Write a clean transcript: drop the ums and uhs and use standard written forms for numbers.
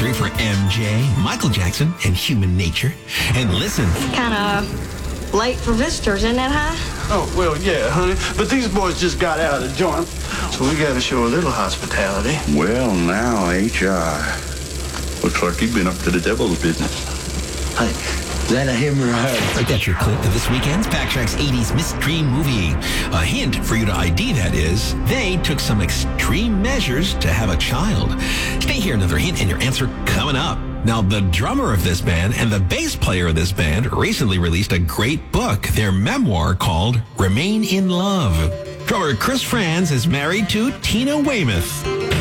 history for MJ, Michael Jackson, and human nature. And listen. Kind of late for visitors, isn't it, huh? Oh, well, yeah, honey. But these boys just got out of the joint, so we got to show a little hospitality. Well, now, H.I. Looks like you've been up to the devil's business. Hey, is that a him or a her? Right, that's your clip of this weekend's Backtrack's 80s mystery movie. A hint for you to ID, that is, they took some extreme measures to have a child. Stay here, another hint and your answer coming up. Now, the drummer of this band and the bass player of this band recently released a great book, their memoir called Remain in Love. Drummer Chris Frantz is married to Tina Weymouth.